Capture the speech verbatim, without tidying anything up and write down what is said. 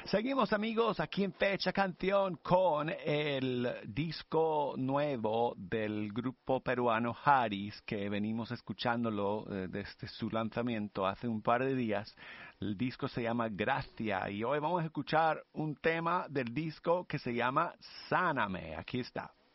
Seguimos amigos aquí en Fecha Canción con el disco nuevo del grupo peruano Haris, que venimos escuchándolo eh, desde su lanzamiento hace un par de días. El disco se llama Gracia y hoy vamos a escuchar un tema del disco que se llama Sáname. Aquí está.